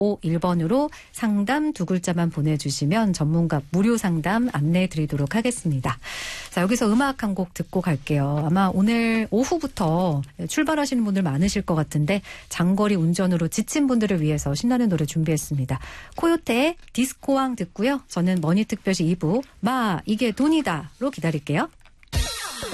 1번으로 상담 두 글자만 보내주시면 전문가 무료 상담 안내해 드리도록 하겠습니다. 자, 여기서 음악 한 곡 듣고 갈게요. 아마 오늘 오후부터 출발하시는 분들 많으실 것 같은데 장거리 운전으로 지친 분들을 위해서 신나는 노래 준비했습니다. 코요태의 디스코왕 듣고요. 저는 머니특별시 2부 이게 돈이다로 기다릴게요.